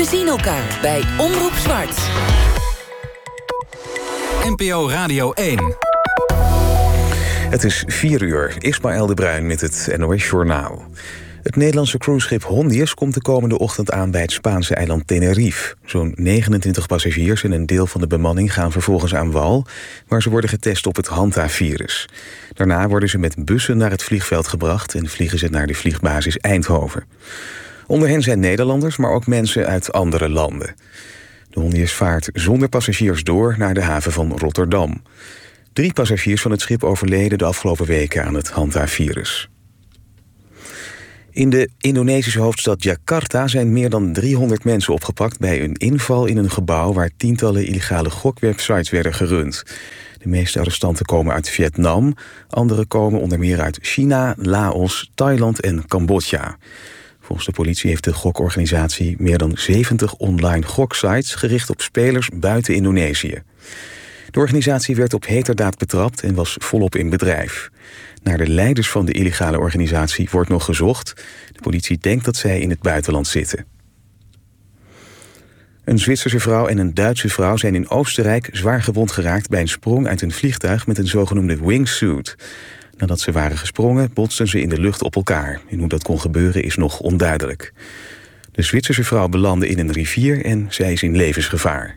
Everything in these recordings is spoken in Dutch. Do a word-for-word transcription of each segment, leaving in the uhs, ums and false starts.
zien elkaar bij Omroep Zwart. N P O Radio één. Het is vier uur. Ismaël de Bruin met het N O S Journaal. Het Nederlandse cruiseschip Hondius komt de komende ochtend aan bij het Spaanse eiland Tenerife. Zo'n negenentwintig passagiers en een deel van de bemanning gaan vervolgens aan wal, waar ze worden getest op het Hanta-virus. Daarna worden ze met bussen naar het vliegveld gebracht en vliegen ze naar de vliegbasis Eindhoven. Onder hen zijn Nederlanders, maar ook mensen uit andere landen. De Hondius vaart zonder passagiers door naar de haven van Rotterdam. Drie passagiers van het schip overleden de afgelopen weken aan het Hanta-virus. In de Indonesische hoofdstad Jakarta zijn meer dan driehonderd mensen opgepakt bij een inval in een gebouw waar tientallen illegale gokwebsites werden gerund. De meeste arrestanten komen uit Vietnam, andere komen onder meer uit China, Laos, Thailand en Cambodja. Volgens de politie heeft de gokorganisatie meer dan zeventig online goksites gericht op spelers buiten Indonesië. De organisatie werd op heterdaad betrapt en was volop in bedrijf. Naar de leiders van de illegale organisatie wordt nog gezocht. De politie denkt dat zij in het buitenland zitten. Een Zwitserse vrouw en een Duitse vrouw zijn in Oostenrijk zwaar gewond geraakt bij een sprong uit een vliegtuig met een zogenoemde wingsuit. Nadat ze waren gesprongen, botsten ze in de lucht op elkaar. En hoe dat kon gebeuren is nog onduidelijk. De Zwitserse vrouw belandde in een rivier en zij is in levensgevaar.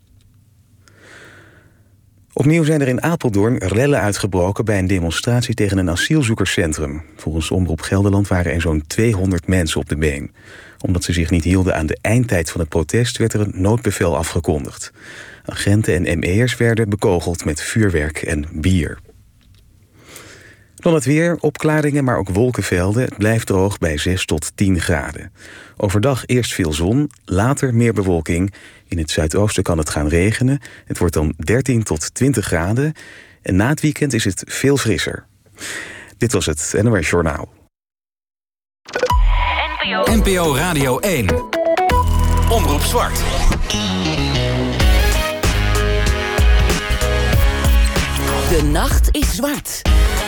Opnieuw zijn er in Apeldoorn rellen uitgebroken bij een demonstratie tegen een asielzoekerscentrum. Volgens Omroep Gelderland waren er zo'n tweehonderd mensen op de been. Omdat ze zich niet hielden aan de eindtijd van het protest werd er een noodbevel afgekondigd. Agenten en M E'ers werden bekogeld met vuurwerk en bier. Dan het weer, opklaringen, maar ook wolkenvelden. Het blijft droog bij zes tot tien graden. Overdag eerst veel zon, later meer bewolking. In het zuidoosten kan het gaan regenen. Het wordt dan dertien tot twintig graden. En na het weekend is het veel frisser. Dit was het N O S Journaal. N P O Radio één. Omroep Zwart. De nacht is zwart.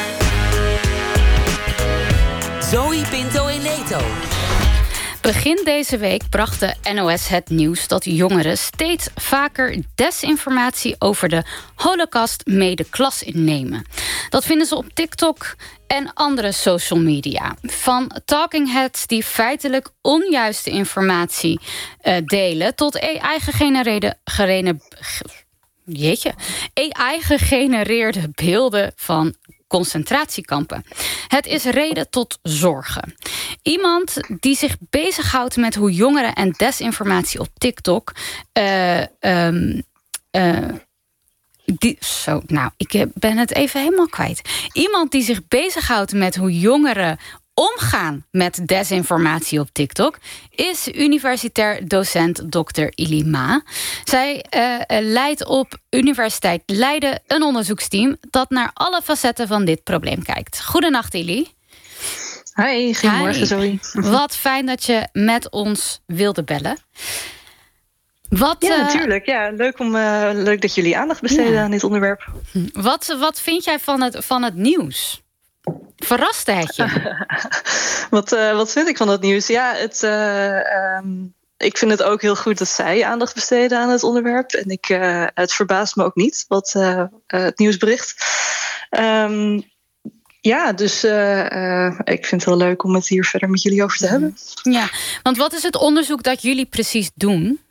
Zoe Pinto en Leto. Begin deze week bracht de N O S het nieuws dat jongeren steeds vaker desinformatie over de Holocaust mee de klas innemen. Dat vinden ze op TikTok en andere social media. Van talking heads die feitelijk onjuiste informatie uh, delen tot A I-gegenereerde gerene, jeetje, A I-gegenereerde beelden van concentratiekampen. Het is reden tot zorgen. Iemand die zich bezighoudt met hoe jongeren en desinformatie op TikTok Uh, um, uh, die, zo, nou, ik ben het even helemaal kwijt. Iemand die zich bezighoudt met hoe jongeren omgaan met desinformatie op TikTok is universitair docent dokter Ili Ma. Zij uh, leidt op Universiteit Leiden een onderzoeksteam dat naar alle facetten van dit probleem kijkt. Goedenacht, Ili. Hi, goedemorgen, Zoe. Wat fijn dat je met ons wilde bellen. Wat, ja, uh, natuurlijk. Ja, leuk, om, uh, leuk dat jullie aandacht besteden ja. aan dit onderwerp. Wat, wat vind jij van het, van het nieuws? Verraste het je? wat, uh, wat vind ik van dat nieuws? Ja, het, uh, um, ik vind het ook heel goed dat zij aandacht besteden aan het onderwerp. En ik, uh, het verbaast me ook niet, wat uh, uh, het nieuwsbericht. Um, ja, dus uh, uh, ik vind het heel leuk om het hier verder met jullie over te hebben. Ja, want wat is het onderzoek dat jullie precies doen?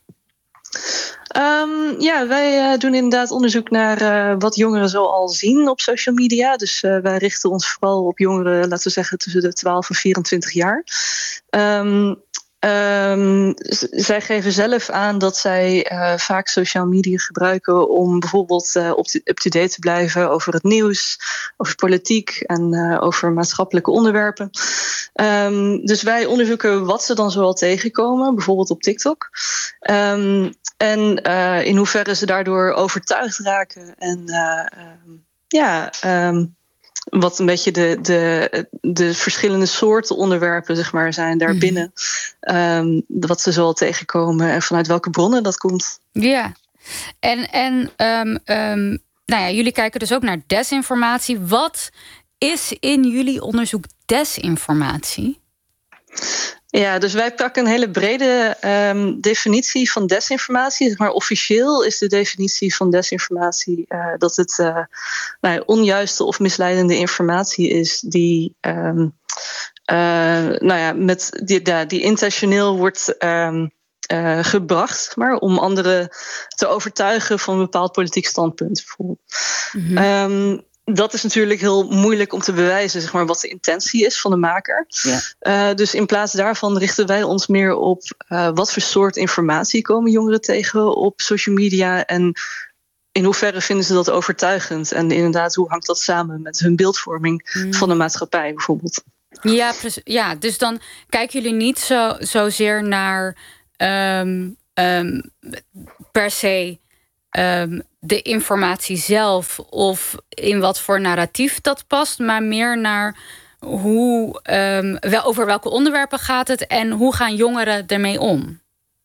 Um, ja, wij uh, doen inderdaad onderzoek naar uh, wat jongeren zoal zien op social media. Dus uh, wij richten ons vooral op jongeren, laten we zeggen, tussen de twaalf en vierentwintig jaar. Um, Um, z- zij geven zelf aan dat zij uh, vaak social media gebruiken om bijvoorbeeld uh, up-to-date te blijven over het nieuws, over politiek en uh, over maatschappelijke onderwerpen. Um, dus wij onderzoeken wat ze dan zoal tegenkomen, bijvoorbeeld op TikTok. Um, en uh, in hoeverre ze daardoor overtuigd raken en uh, um, ja... Um, wat een beetje de, de, de verschillende soorten onderwerpen zeg maar, zijn daarbinnen. Um, wat ze zoal tegenkomen en vanuit welke bronnen dat komt. Ja, en, en um, um, nou ja, jullie kijken dus ook naar desinformatie. Wat is in jullie onderzoek desinformatie? Ja, dus wij pakken een hele brede um, definitie van desinformatie. Zeg maar officieel is de definitie van desinformatie uh, dat het uh, nou ja, onjuiste of misleidende informatie is die, um, uh, nou ja, met die, die, die intentioneel wordt um, uh, gebracht, zeg maar, om anderen te overtuigen van een bepaald politiek standpunt, bijvoorbeeld. Mm-hmm. Um, Dat is natuurlijk heel moeilijk om te bewijzen, zeg maar, wat de intentie is van de maker. Ja. Uh, dus in plaats daarvan richten wij ons meer op uh, wat voor soort informatie komen jongeren tegen op social media en in hoeverre vinden ze dat overtuigend. En inderdaad, hoe hangt dat samen met hun beeldvorming mm. van de maatschappij bijvoorbeeld. Ja, ja, dus dan kijken jullie niet zo, zozeer naar um, um, per se Um, de informatie zelf of in wat voor narratief dat past, maar meer naar hoe, um, wel, over welke onderwerpen gaat het en hoe gaan jongeren ermee om?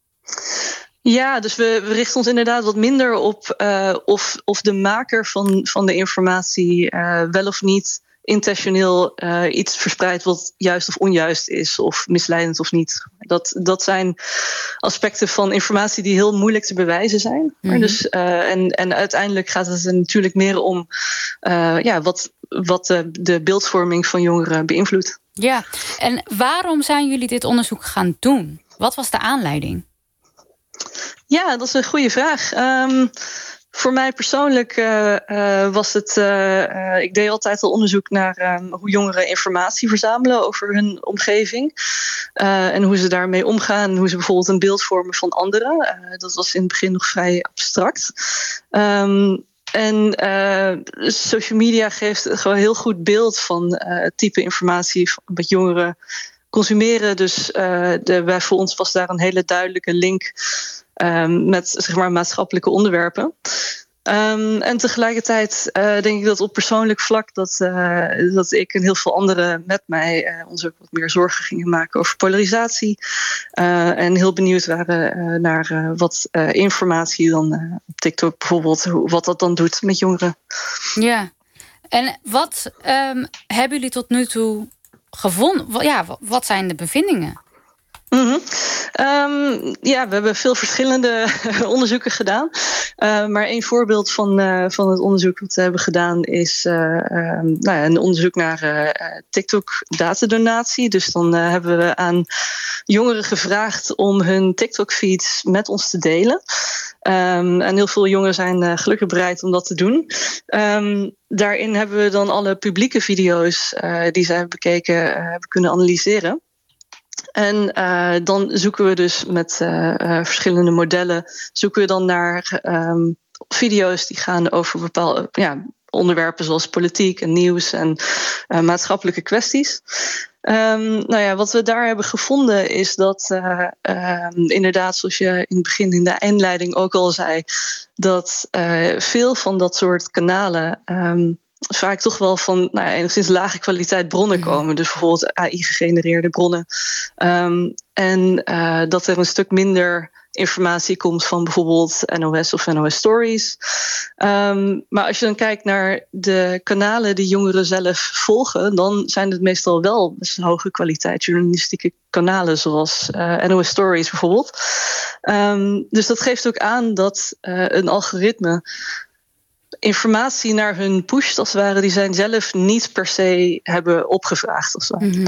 Ja, dus we, we richten ons inderdaad wat minder op uh, of, of de maker van, van de informatie uh, wel of niet intentioneel uh, iets verspreidt wat juist of onjuist is, of misleidend of niet. Dat, dat zijn aspecten van informatie die heel moeilijk te bewijzen zijn. Mm-hmm. Dus, uh, en, en uiteindelijk gaat het er natuurlijk meer om uh, ja, wat, wat de, de beeldvorming van jongeren beïnvloedt. Ja, en waarom zijn jullie dit onderzoek gaan doen? Wat was de aanleiding? Ja, dat is een goede vraag. Um, Voor mij persoonlijk uh, uh, was het... Uh, uh, ik deed altijd al onderzoek naar um, hoe jongeren informatie verzamelen over hun omgeving. Uh, en hoe ze daarmee omgaan. En hoe ze bijvoorbeeld een beeld vormen van anderen. Uh, dat was in het begin nog vrij abstract. Um, en uh, social media geeft gewoon een heel goed beeld van uh, het type informatie wat jongeren consumeren. Dus uh, de, bij, voor ons was daar een hele duidelijke link Um, met zeg maar maatschappelijke onderwerpen. Um, en tegelijkertijd uh, denk ik dat op persoonlijk vlak dat, uh, dat ik en heel veel anderen met mij uh, ons ook wat meer zorgen gingen maken over polarisatie. Uh, en heel benieuwd waren uh, naar uh, wat uh, informatie dan uh, op TikTok bijvoorbeeld, hoe, wat dat dan doet met jongeren. Ja, en wat um, hebben jullie tot nu toe gevonden? Ja, wat zijn de bevindingen? Mm-hmm. Um, ja, we hebben veel verschillende onderzoeken gedaan. Uh, maar een voorbeeld van, uh, van het onderzoek wat we hebben gedaan is uh, um, nou ja, een onderzoek naar uh, TikTok-datadonatie. Dus dan uh, hebben we aan jongeren gevraagd om hun TikTok-feeds met ons te delen. Um, en heel veel jongeren zijn uh, gelukkig bereid om dat te doen. Um, daarin hebben we dan alle publieke video's uh, die zij hebben bekeken, uh, hebben kunnen analyseren. En uh, dan zoeken we dus met uh, uh, verschillende modellen zoeken we dan naar um, video's die gaan over bepaalde ja, onderwerpen zoals politiek en nieuws en uh, maatschappelijke kwesties. Um, nou ja, wat we daar hebben gevonden is dat uh, uh, inderdaad, zoals je in het begin in de inleiding ook al zei, dat uh, veel van dat soort kanalen Um, vaak toch wel van nou ja, enigszins lage kwaliteit bronnen komen. Dus bijvoorbeeld A I-gegenereerde bronnen. Um, en uh, dat er een stuk minder informatie komt van bijvoorbeeld N O S of N O S Stories. Um, maar als je dan kijkt naar de kanalen die jongeren zelf volgen, dan zijn het meestal wel best hoge kwaliteit journalistieke kanalen, zoals uh, N O S Stories bijvoorbeeld. Um, dus dat geeft ook aan dat uh, een algoritme informatie naar hun pusht, als het ware, die zij zelf niet per se hebben opgevraagd. Of zo. Mm-hmm.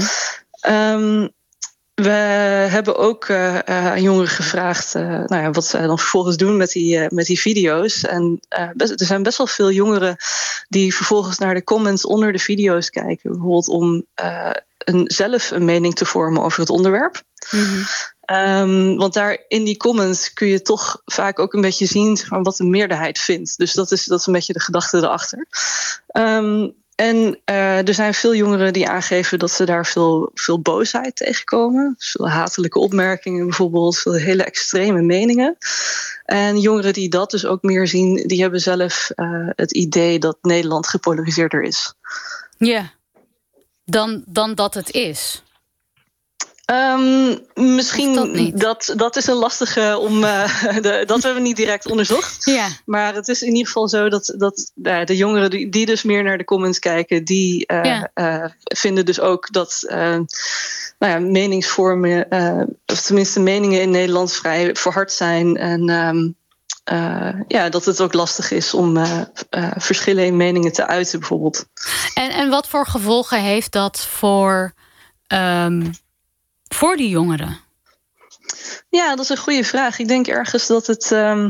Um, we hebben ook uh, aan jongeren gevraagd uh, nou ja, wat zij dan vervolgens doen met die, uh, met die video's. En uh, best, er zijn best wel veel jongeren die vervolgens naar de comments onder de video's kijken. Bijvoorbeeld om uh, een, zelf een mening te vormen over het onderwerp. Mm-hmm. Um, want daar in die comments kun je toch vaak ook een beetje zien van wat de meerderheid vindt. Dus dat is, dat is een beetje de gedachte erachter. Um, en uh, er zijn veel jongeren die aangeven dat ze daar veel, veel boosheid tegenkomen. Veel hatelijke opmerkingen bijvoorbeeld, veel hele extreme meningen. En jongeren die dat dus ook meer zien, die hebben zelf uh, het idee dat Nederland gepolariseerder is. Ja, dan, dan dat het is. Um, misschien dat, niet? dat dat is een lastige om uh, de, dat hebben we niet direct onderzocht. Ja. Maar het is in ieder geval zo dat, dat uh, de jongeren die, die dus meer naar de comments kijken, die uh, ja. uh, vinden dus ook dat uh, nou ja, meningsvormen, uh, of tenminste meningen in Nederland vrij verhard zijn en um, uh, ja, dat het ook lastig is om uh, uh, verschillen in meningen te uiten, bijvoorbeeld. En, en wat voor gevolgen heeft dat voor um, voor die jongeren? Ja, dat is een goede vraag. Ik denk ergens dat het um,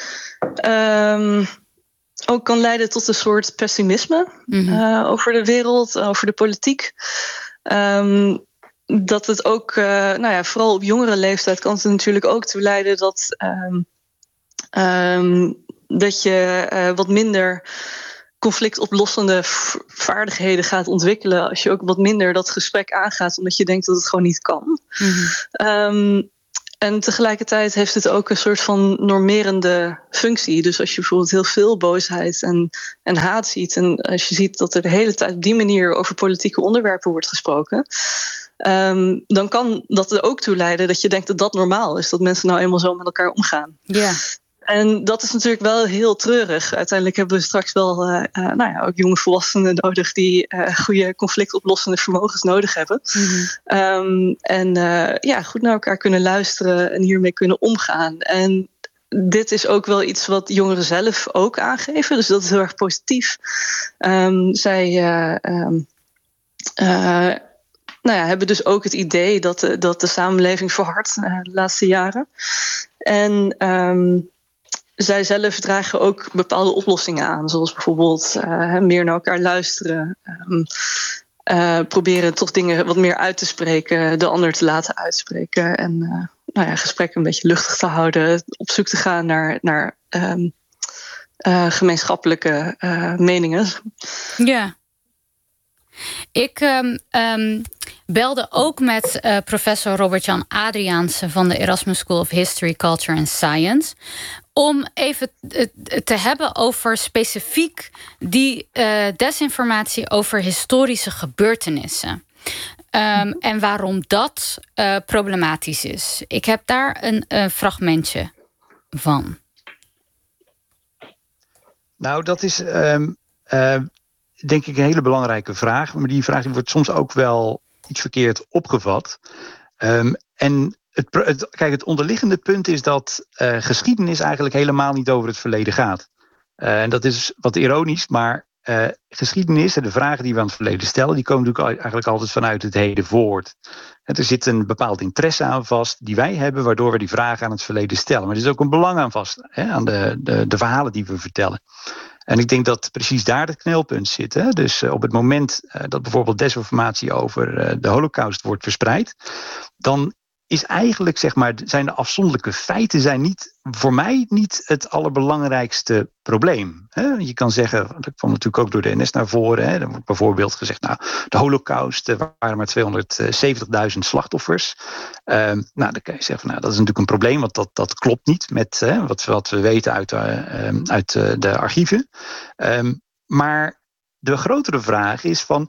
um, ook kan leiden tot een soort pessimisme mm-hmm. uh, over de wereld, over de politiek. Um, dat het ook, uh, nou ja, vooral op jongere leeftijd kan het er natuurlijk ook toe leiden dat, um, um, dat je uh, wat minder conflictoplossende vaardigheden gaat ontwikkelen als je ook wat minder dat gesprek aangaat, omdat je denkt dat het gewoon niet kan. Mm-hmm. Um, en tegelijkertijd heeft het ook een soort van normerende functie. Dus als je bijvoorbeeld heel veel boosheid en, en haat ziet, en als je ziet dat er de hele tijd op die manier over politieke onderwerpen wordt gesproken, um, dan kan dat er ook toe leiden dat je denkt dat dat normaal is, dat mensen nou eenmaal zo met elkaar omgaan. Ja. Yeah. En dat is natuurlijk wel heel treurig. Uiteindelijk hebben we straks wel uh, uh, nou ja, ook jonge volwassenen nodig die uh, goede conflictoplossende vermogens nodig hebben. Mm-hmm. Um, en uh, ja, goed naar elkaar kunnen luisteren en hiermee kunnen omgaan. En dit is ook wel iets wat jongeren zelf ook aangeven. Dus dat is heel erg positief. Um, zij uh, um, uh, nou ja, hebben dus ook het idee dat de, dat de samenleving verhardt uh, de laatste jaren. En um, zij zelf dragen ook bepaalde oplossingen aan. Zoals bijvoorbeeld uh, meer naar elkaar luisteren. Um, uh, proberen toch dingen wat meer uit te spreken. De ander te laten uitspreken. En uh, nou ja, gesprekken een beetje luchtig te houden. Op zoek te gaan naar, naar um, uh, gemeenschappelijke uh, meningen. Ja. Ik um, um, belde ook met uh, professor Robert-Jan Adriaanse van de Erasmus School of History, Culture and Science, om even te hebben over specifiek die uh, desinformatie over historische gebeurtenissen. Um, en waarom dat uh, problematisch is. Ik heb daar een uh, fragmentje van. Nou, dat is um, uh, denk ik een hele belangrijke vraag. Maar die vraag die wordt soms ook wel iets verkeerd opgevat. Um, en het, het, kijk, het onderliggende punt is dat uh, geschiedenis eigenlijk helemaal niet over het verleden gaat. Uh, en dat is wat ironisch, maar uh, geschiedenis en de vragen die we aan het verleden stellen, die komen natuurlijk eigenlijk altijd vanuit het heden voort. En er zit een bepaald interesse aan vast die wij hebben, waardoor we die vragen aan het verleden stellen. Maar er is ook een belang aan vast, hè, aan de, de, de verhalen die we vertellen. En ik denk dat precies daar het knelpunt zit. Hè? Dus uh, op het moment uh, dat bijvoorbeeld desinformatie over uh, de Holocaust wordt verspreid, dan is eigenlijk, zeg maar, zijn de afzonderlijke feiten zijn niet, voor mij niet het allerbelangrijkste probleem. Hè? Je kan zeggen, dat kwam natuurlijk ook door de N S naar voren. Hè? Er wordt bijvoorbeeld gezegd, nou, de Holocaust, er waren maar tweehonderdzeventigduizend slachtoffers. Um, nou, dan kan je zeggen, van, nou, dat is natuurlijk een probleem, want dat, dat klopt niet met hè, wat, wat we weten uit, uh, um, uit uh, de archieven. Um, maar de grotere vraag is van,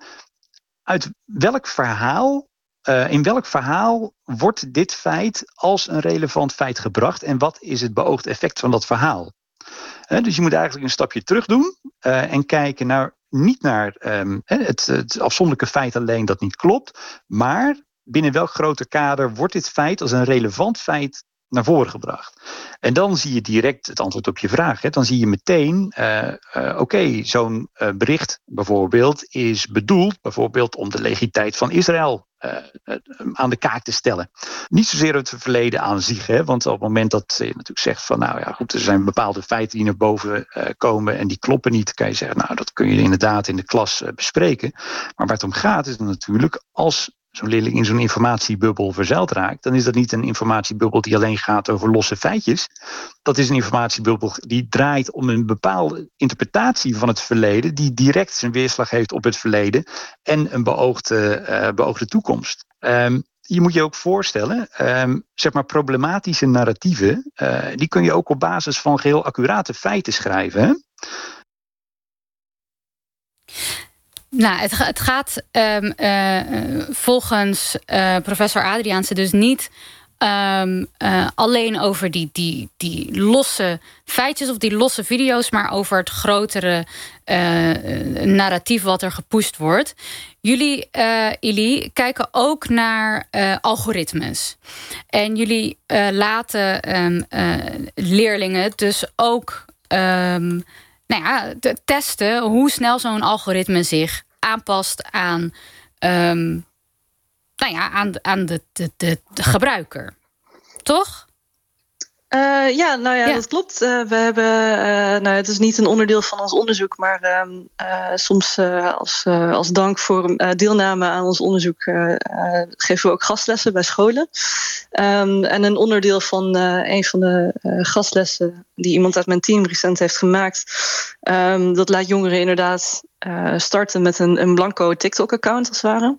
uit welk verhaal Uh, in welk verhaal wordt dit feit als een relevant feit gebracht en wat is het beoogde effect van dat verhaal? Uh, dus je moet eigenlijk een stapje terug doen uh, en kijken naar, niet naar um, het, het afzonderlijke feit alleen dat niet klopt, maar binnen welk groter kader wordt dit feit als een relevant feit naar voren gebracht. En dan zie je direct het antwoord op je vraag. Hè. Dan zie je meteen, uh, uh, oké, okay, zo'n uh, bericht bijvoorbeeld is bedoeld bijvoorbeeld om de legitimiteit van Israël uh, uh, aan de kaak te stellen. Niet zozeer het verleden aan zich, hè, want op het moment dat je natuurlijk zegt van, nou ja, goed, er zijn bepaalde feiten die naar boven uh, komen en die kloppen niet, kan je zeggen, nou, dat kun je inderdaad in de klas uh, bespreken. Maar waar het om gaat is dan natuurlijk, als zo'n leerling in zo'n informatiebubbel verzeild raakt, dan is dat niet een informatiebubbel die alleen gaat over losse feitjes. Dat is een informatiebubbel die draait om een bepaalde interpretatie van het verleden, die direct zijn weerslag heeft op het verleden en een beoogde, uh, beoogde toekomst. Um, je moet je ook voorstellen, um, zeg maar problematische narratieven, uh, die kun je ook op basis van geheel accurate feiten schrijven, hè? Nou, het, het gaat um, uh, volgens uh, professor Adriaanse dus niet um, uh, alleen over die, die, die losse feitjes of die losse video's, maar over het grotere uh, narratief wat er gepusht wordt. Jullie, uh, Ili, kijken ook naar uh, algoritmes. En jullie uh, laten um, uh, leerlingen dus ook Um, nou ja, te testen hoe snel zo'n algoritme zich aanpast aan, um, nou ja, aan, aan de, de, de, de gebruiker. Toch? Uh, ja, nou ja, ja, dat klopt. Uh, we hebben, uh, nou, het is niet een onderdeel van ons onderzoek, maar uh, uh, soms uh, als, uh, als dank voor uh, deelname aan ons onderzoek uh, uh, geven we ook gastlessen bij scholen. Um, en een onderdeel van uh, een van de uh, gastlessen die iemand uit mijn team recent heeft gemaakt, um, dat laat jongeren inderdaad uh, starten met een, een blanco TikTok-account als het ware.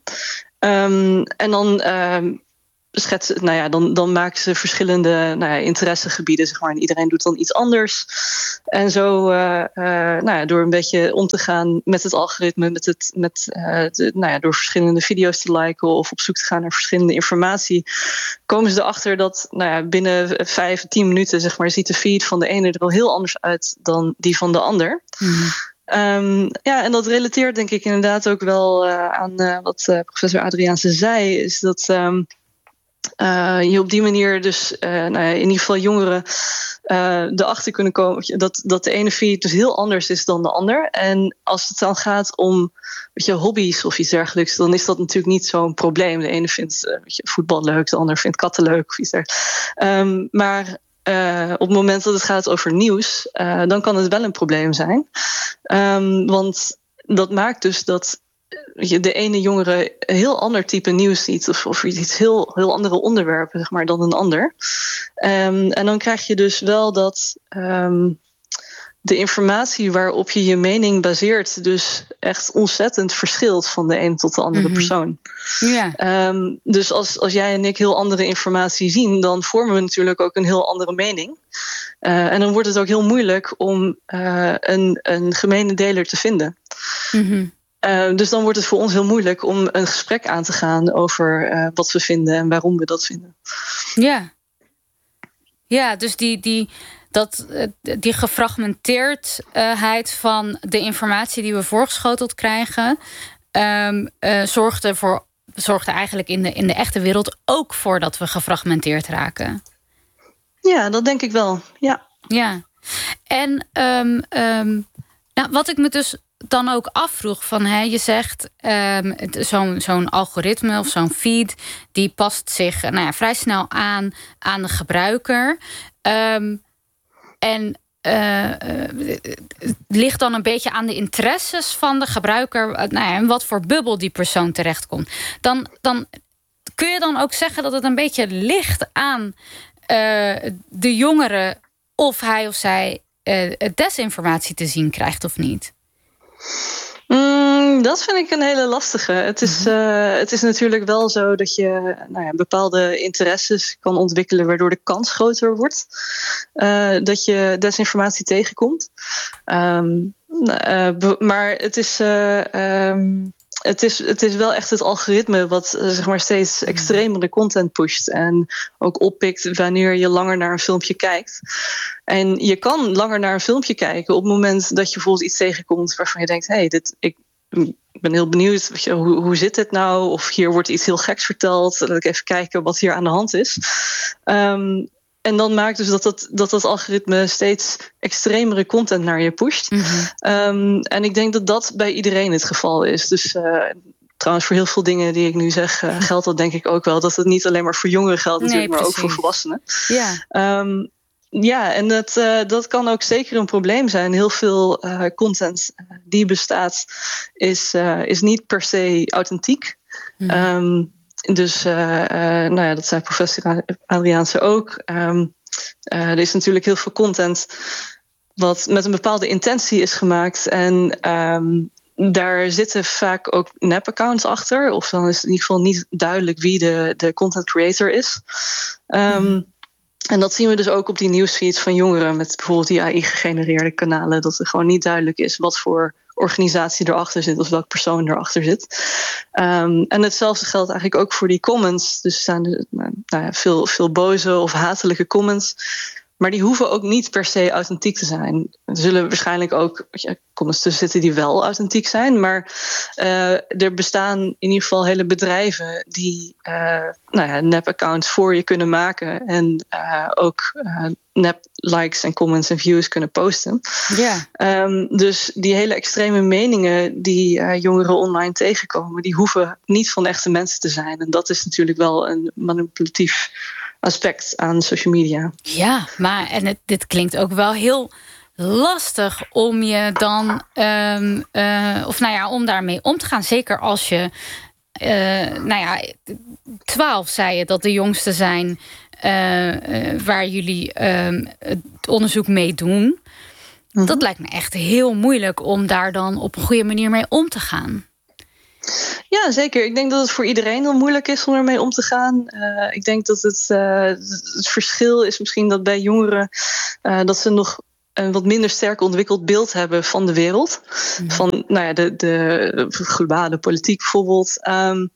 Um, en dan Uh, Schetsen, nou ja, dan, dan maken ze verschillende nou ja, interessegebieden, zeg maar. En iedereen doet dan iets anders. En zo, uh, uh, nou ja, door een beetje om te gaan met het algoritme, met het, met, uh, de, nou ja, door verschillende video's te liken of op zoek te gaan naar verschillende informatie, komen ze erachter dat nou ja, binnen vijf, tien minuten, zeg maar, ziet de feed van de ene er al heel anders uit dan die van de ander. Mm. Um, ja, en dat relateert denk ik inderdaad ook wel uh, aan uh, wat uh, professor Adriaanse zei, is dat Um, Uh, je op die manier dus uh, nou ja, in ieder geval jongeren uh, erachter kunnen komen dat, dat de ene feed dus heel anders is dan de ander. En als het dan gaat om weet je, hobby's of iets dergelijks, dan is dat natuurlijk niet zo'n probleem. De ene vindt uh, weet je, voetbal leuk, de ander vindt katten leuk of iets dergelijks. Um, maar uh, op het moment dat het gaat over nieuws, uh, dan kan het wel een probleem zijn. Um, want dat maakt dus dat je de ene jongere een heel ander type nieuws ziet, of, of iets heel, heel andere onderwerpen, zeg maar, dan een ander. Um, en dan krijg je dus wel dat um, de informatie waarop je je mening baseert, dus echt ontzettend verschilt van de ene tot de andere mm-hmm. persoon. Ja. Um, dus als, als jij en ik heel andere informatie zien, dan vormen we natuurlijk ook een heel andere mening. Uh, en dan wordt het ook heel moeilijk om uh, een, een gemene deler te vinden. Mm-hmm. Uh, dus dan wordt het voor ons heel moeilijk om een gesprek aan te gaan over uh, wat we vinden en waarom we dat vinden. Ja, ja, dus die, die, dat, die gefragmenteerdheid van de informatie die we voorgeschoteld krijgen, um, uh, zorgt ervoor, zorgt er eigenlijk in de, in de echte wereld ook voor dat we gefragmenteerd raken. Ja, dat denk ik wel. Ja. Ja. En um, um, nou, wat ik me dus dan ook afvroeg van, hè, je zegt um, zo'n, zo'n algoritme of zo'n feed, die past zich nou ja, vrij snel aan aan de gebruiker. Um, en uh, uh, het ligt dan een beetje aan de interesses van de gebruiker, nou ja, en wat voor bubbel die persoon terechtkomt. Dan, dan kun je dan ook zeggen dat het een beetje ligt aan uh, de jongere of hij of zij uh, desinformatie te zien krijgt of niet. Mm, dat vind ik een hele lastige. Het is, uh, het is natuurlijk wel zo dat je nou ja, bepaalde interesses kan ontwikkelen waardoor de kans groter wordt uh, dat je desinformatie tegenkomt. Um, uh, be- maar het is, uh, um, het, is, het is wel echt het algoritme wat uh, zeg maar steeds extremere content pusht en ook oppikt wanneer je langer naar een filmpje kijkt. En je kan langer naar een filmpje kijken op het moment dat je bijvoorbeeld iets tegenkomt waarvan je denkt, hé, hey, dit, ik ben heel benieuwd, weet je, hoe, hoe zit dit nou? Of hier wordt iets heel geks verteld. Laat ik even kijken wat hier aan de hand is. Um, en dan maakt dus dat dat, dat dat algoritme steeds extremere content naar je pusht. Mm-hmm. Um, en ik denk dat dat bij iedereen het geval is. Dus uh, trouwens voor heel veel dingen die ik nu zeg, uh, geldt dat denk ik ook wel. Dat het niet alleen maar voor jongeren geldt, nee, natuurlijk, maar ook voor volwassenen. Ja. Um, Ja, en dat, uh, dat kan ook zeker een probleem zijn. Heel veel uh, content die bestaat is, uh, is niet per se authentiek. Mm. Um, dus uh, uh, nou ja, dat zei professor Adriaanse ook. Um, uh, er is natuurlijk heel veel content wat met een bepaalde intentie is gemaakt. En um, daar zitten vaak ook nep-accounts achter. Of dan is het in ieder geval niet duidelijk wie de, de content creator is. Um, mm. En dat zien we dus ook op die nieuwsfeeds van jongeren met bijvoorbeeld die A I-gegenereerde kanalen. Dat er gewoon niet duidelijk is wat voor organisatie erachter zit of welke persoon erachter zit. Um, en hetzelfde geldt eigenlijk ook voor die comments. Dus er staan er, nou ja, veel, veel boze of hatelijke comments. Maar die hoeven ook niet per se authentiek te zijn. Er zullen waarschijnlijk ook ja, comments tussen zitten die wel authentiek zijn. Maar uh, er bestaan in ieder geval hele bedrijven die uh, nou ja, nep-accounts voor je kunnen maken. En uh, ook uh, nep-likes en comments en views kunnen posten. Yeah. Um, dus die hele extreme meningen die uh, jongeren online tegenkomen, die hoeven niet van echte mensen te zijn. En dat is natuurlijk wel een manipulatief aspect aan social media. Ja, maar en het, dit klinkt ook wel heel lastig om je dan, um, uh, of nou ja, om daarmee om te gaan. Zeker als je, uh, nou ja, twaalf zei je dat de jongste zijn uh, uh, waar jullie uh, het onderzoek mee doen. Mm-hmm. Dat lijkt me echt heel moeilijk om daar dan op een goede manier mee om te gaan. Ja, zeker. Ik denk dat het voor iedereen wel moeilijk is om ermee om te gaan. Uh, ik denk dat het, uh, het verschil is misschien dat bij jongeren uh, dat ze nog een wat minder sterk ontwikkeld beeld hebben van de wereld. Mm. Van nou ja, de, de globale politiek bijvoorbeeld. Um,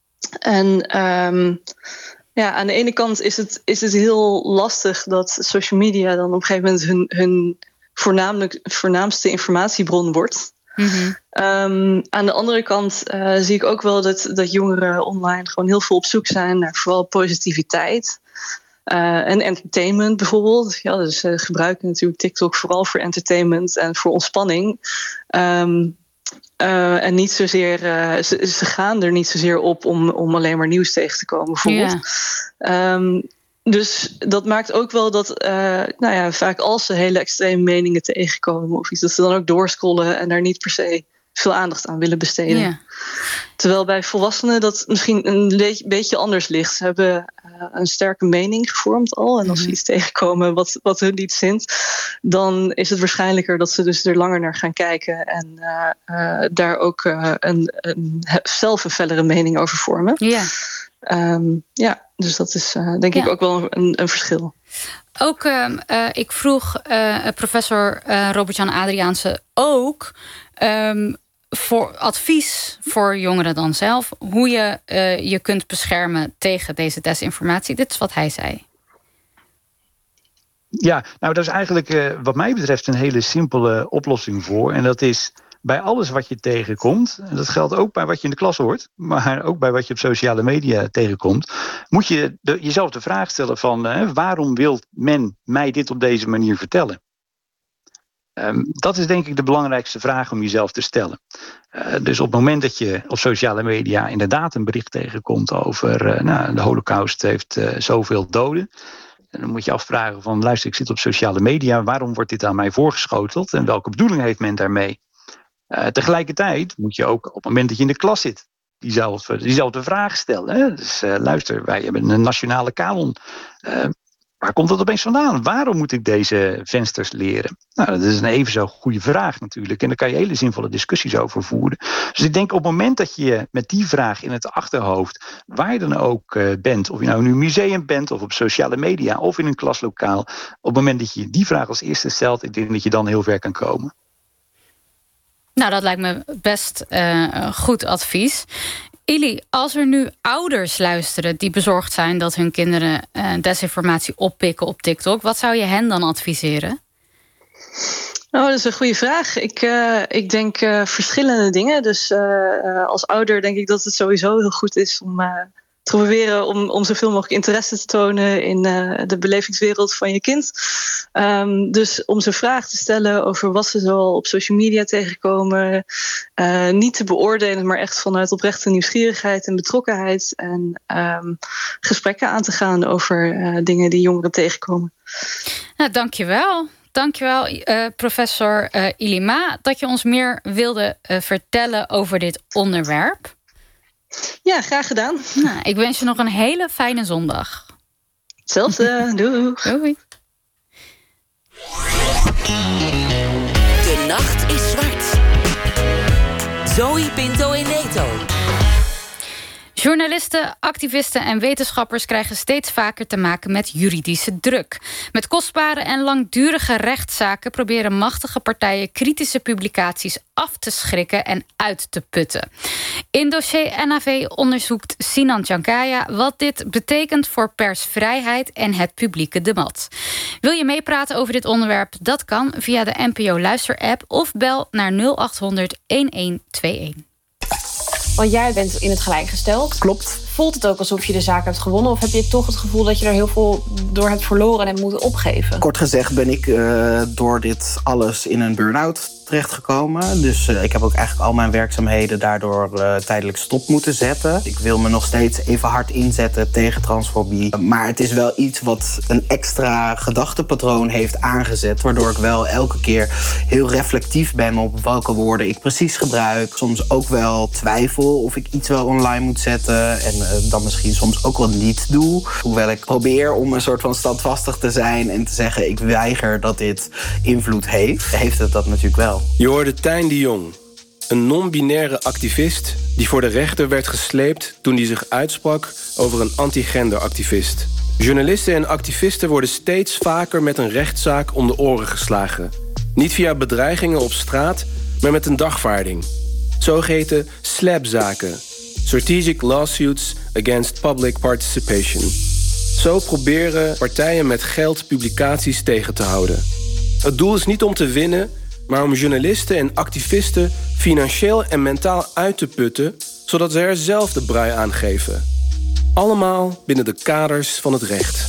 en um, ja, aan de ene kant is het, is het heel lastig dat social media dan op een gegeven moment hun, hun voornamelijk, voornaamste informatiebron wordt. Mm-hmm. Um, aan de andere kant uh, zie ik ook wel dat, dat jongeren online gewoon heel veel op zoek zijn naar vooral positiviteit. Uh, en entertainment bijvoorbeeld. Ja, dus ze uh, gebruiken natuurlijk TikTok vooral voor entertainment en voor ontspanning. Um, uh, en niet zozeer, uh, ze, ze gaan er niet zozeer op om, om alleen maar nieuws tegen te komen bijvoorbeeld. Yeah. Um, Dus dat maakt ook wel dat, uh, nou ja, vaak als ze hele extreme meningen tegenkomen of iets, dat ze dan ook doorscrollen en daar niet per se veel aandacht aan willen besteden. Yeah. Terwijl bij volwassenen dat misschien een le- beetje anders ligt. Ze hebben uh, een sterke mening gevormd al. En als ze iets tegenkomen wat, wat hun niet zint, dan is het waarschijnlijker dat ze dus er langer naar gaan kijken en uh, uh, daar ook uh, een, een, zelf een fellere mening over vormen. Ja. Um, ja, dus dat is uh, denk ja. ik ook wel een, een verschil. Ook, uh, uh, ik vroeg uh, professor uh, Robert-Jan Adriaanse ook um, voor advies voor jongeren dan zelf, hoe je uh, je kunt beschermen tegen deze desinformatie. Dit is wat hij zei. Ja, nou dat is eigenlijk uh, wat mij betreft een hele simpele oplossing voor. En dat is bij alles wat je tegenkomt, en dat geldt ook bij wat je in de klas hoort, maar ook bij wat je op sociale media tegenkomt, moet je de, jezelf de vraag stellen van uh, waarom wil men mij dit op deze manier vertellen? Um, dat is denk ik de belangrijkste vraag om jezelf te stellen. Uh, dus op het moment dat je op sociale media inderdaad een bericht tegenkomt over uh, nou, de Holocaust heeft uh, zoveel doden, en dan moet je afvragen van luister, ik zit op sociale media, waarom wordt dit aan mij voorgeschoteld en welke bedoeling heeft men daarmee? Uh, tegelijkertijd moet je ook op het moment dat je in de klas zit diezelfde, diezelfde vraag stellen. Hè? Dus uh, luister, wij hebben een nationale kanon. Uh, waar komt dat opeens vandaan? Waarom moet ik deze vensters leren? Nou, dat is een even zo goede vraag natuurlijk. En daar kan je hele zinvolle discussies over voeren. Dus ik denk op het moment dat je met die vraag in het achterhoofd, waar je dan ook uh, bent, of je nou in een museum bent, of op sociale media, of in een klaslokaal, op het moment dat je die vraag als eerste stelt, ik denk dat je dan heel ver kan komen. Nou, dat lijkt me best uh, goed advies. Ili, als er nu ouders luisteren die bezorgd zijn dat hun kinderen uh, desinformatie oppikken op TikTok, wat zou je hen dan adviseren? Nou, dat is een goede vraag. Ik, uh, ik denk uh, verschillende dingen. Dus uh, uh, als ouder denk ik dat het sowieso heel goed is om uh, te proberen om, om zoveel mogelijk interesse te tonen in uh, de belevingswereld van je kind. Um, dus om ze vragen te stellen over wat ze zoal op social media tegenkomen. Uh, niet te beoordelen, maar echt vanuit oprechte nieuwsgierigheid en betrokkenheid. En um, gesprekken aan te gaan over uh, dingen die jongeren tegenkomen. Nou, dankjewel. Dankjewel, uh, professor uh, Ili Ma, dat je ons meer wilde uh, vertellen over dit onderwerp. Ja, graag gedaan. Nou, ik wens je nog een hele fijne zondag. Hetzelfde, doei. Doei. De nacht is zwart. Zoe Pinto en Neto. Journalisten, activisten en wetenschappers krijgen steeds vaker te maken met juridische druk. Met kostbare en langdurige rechtszaken proberen machtige partijen kritische publicaties af te schrikken en uit te putten. In dossier N A V onderzoekt Sinan Jankaya wat dit betekent voor persvrijheid en het publieke debat. Wil je meepraten over dit onderwerp? Dat kan via de N P O Luister-app of bel naar nul acht honderd elf tweeëntig. Want jij bent in het gelijk gesteld. Klopt. Voelt het ook alsof je de zaak hebt gewonnen? Of heb je toch het gevoel dat je er heel veel door hebt verloren en hebt moeten opgeven? Kort gezegd ben ik uh, door dit alles in een burn-out terechtgekomen. Dus uh, ik heb ook eigenlijk al mijn werkzaamheden daardoor uh, tijdelijk stop moeten zetten. Ik wil me nog steeds even hard inzetten tegen transfobie. Maar het is wel iets wat een extra gedachtepatroon heeft aangezet, waardoor ik wel elke keer heel reflectief ben op welke woorden ik precies gebruik. Soms ook wel twijfel of ik iets wel online moet zetten en uh, dan misschien soms ook wel niet doe. Hoewel ik probeer om een soort van standvastig te zijn en te zeggen ik weiger dat dit invloed heeft, heeft het dat natuurlijk wel. Je hoorde Tijn de Jong, een non-binaire activist die voor de rechter werd gesleept toen hij zich uitsprak over een anti-genderactivist. Journalisten en activisten worden steeds vaker met een rechtszaak om de oren geslagen. Niet via bedreigingen op straat, maar met een dagvaarding. Zogeheten slapzaken, Strategic Lawsuits Against Public Participation. Zo proberen partijen met geld publicaties tegen te houden. Het doel is niet om te winnen, maar om journalisten en activisten financieel en mentaal uit te putten, zodat ze er zelf de brui aan geven. Allemaal binnen de kaders van het recht.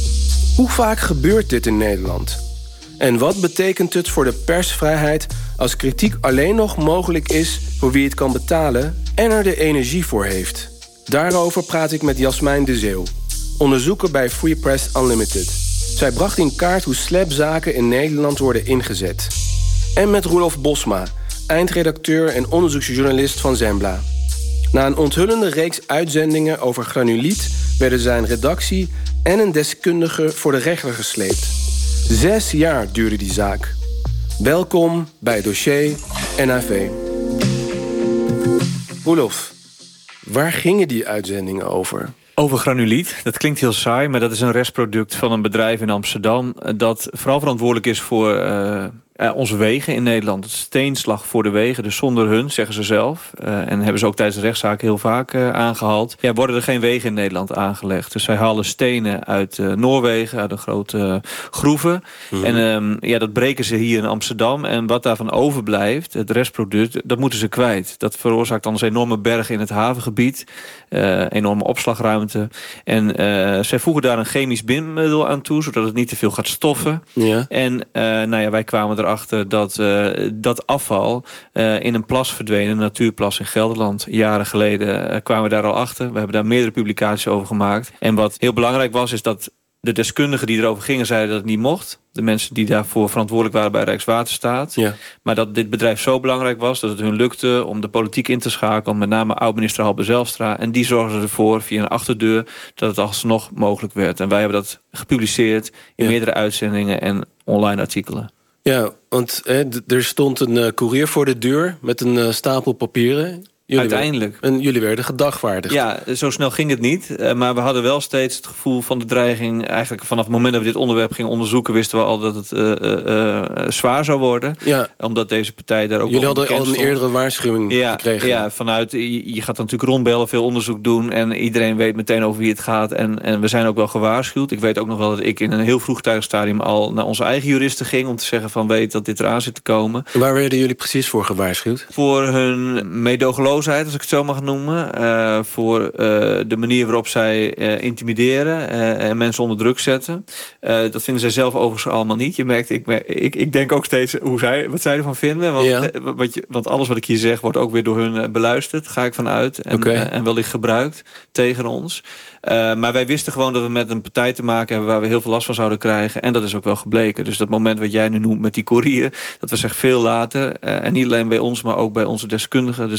Hoe vaak gebeurt dit in Nederland? En wat betekent het voor de persvrijheid als kritiek alleen nog mogelijk is voor wie het kan betalen en er de energie voor heeft? Daarover praat ik met Jasmijn de Zeeuw, onderzoeker bij Free Press Unlimited. Zij bracht in kaart hoe slapzaken in Nederland worden ingezet. En met Roelof Bosma, eindredacteur en onderzoeksjournalist van Zembla. Na een onthullende reeks uitzendingen over granuliet werden zijn redactie en een deskundige voor de rechter gesleept. Zes jaar duurde die zaak. Welkom bij dossier N A V. Roelof, waar gingen die uitzendingen over? Over granuliet, dat klinkt heel saai, maar dat is een restproduct van een bedrijf in Amsterdam dat vooral verantwoordelijk is voor uh, uh, onze wegen in Nederland. Het steenslag voor de wegen, dus zonder hun, zeggen ze zelf. Uh, en hebben ze ook tijdens de rechtszaak heel vaak uh, aangehaald. Ja, worden er geen wegen in Nederland aangelegd. Dus zij halen stenen uit uh, Noorwegen, uit de grote uh, groeven. Mm. En um, ja, dat breken ze hier in Amsterdam. En wat daarvan overblijft, het restproduct, dat moeten ze kwijt. Dat veroorzaakt anders enorme bergen in het havengebied. Uh, enorme opslagruimte. En uh, zij voegen daar een chemisch bindmiddel aan toe, zodat het niet te veel gaat stoffen. Ja. En uh, nou ja, wij kwamen erachter dat uh, dat afval uh, in een plas verdween, een natuurplas in Gelderland. Jaren geleden uh, kwamen we daar al achter. We hebben daar meerdere publicaties over gemaakt. En wat heel belangrijk was, is dat de deskundigen die erover gingen zeiden dat het niet mocht. De mensen die daarvoor verantwoordelijk waren bij Rijkswaterstaat. Ja. Maar dat dit bedrijf zo belangrijk was dat het hun lukte om de politiek in te schakelen. Met name oud-minister Halbe Zijlstra. En die zorgde ervoor via een achterdeur dat het alsnog mogelijk werd. En wij hebben dat gepubliceerd in ja. meerdere uitzendingen en online artikelen. Ja, want hè, er stond een uh, courier voor de deur met een uh, stapel papieren. Jullie Uiteindelijk. Werden, en jullie werden gedagvaardigd. Ja, zo snel ging het niet. Uh, maar we hadden wel steeds het gevoel van de dreiging. Eigenlijk vanaf het moment dat we dit onderwerp gingen onderzoeken, wisten we al dat het uh, uh, uh, zwaar zou worden. Ja. Omdat deze partij daar ook. Jullie hadden al een stond. eerdere waarschuwing ja, gekregen. Ja, vanuit. Je, je gaat natuurlijk rondbellen, veel onderzoek doen. En iedereen weet meteen over wie het gaat. En, en we zijn ook wel gewaarschuwd. Ik weet ook nog wel dat ik in een heel vroegtijdig stadium al naar onze eigen juristen ging om te zeggen van weet dat dit eraan zit te komen. En waar werden jullie precies voor gewaarschuwd? Voor hun meedogenloosheid, als ik het zo mag noemen. Uh, voor uh, de manier waarop zij uh, intimideren uh, en mensen onder druk zetten. Uh, dat vinden zij zelf overigens allemaal niet. Je merkt, ik, ik, ik denk ook steeds hoe zij, wat zij ervan vinden. Want, ja. wat je, want alles wat ik hier zeg wordt ook weer door hun uh, beluisterd. Ga ik vanuit. En, okay. uh, en wellicht gebruikt tegen ons. Uh, maar wij wisten gewoon dat we met een partij te maken hebben waar we heel veel last van zouden krijgen. En dat is ook wel gebleken. Dus dat moment wat jij nu noemt met die courier, dat was echt veel later. Uh, en niet alleen bij ons, maar ook bij onze deskundigen. Dus alles